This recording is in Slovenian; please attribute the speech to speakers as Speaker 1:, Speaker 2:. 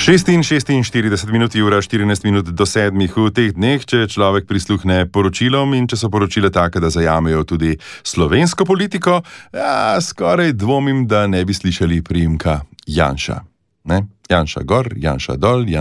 Speaker 1: 46 minut, ura 14 minut do 7 v teh dneh, če človek prisluhne poročilom in če so poročile take, da zajamejo tudi slovensko politiko, ja, skoraj dvomim, da ne bi slišali priimka Janša. Ne? Janša gor, Janša dol,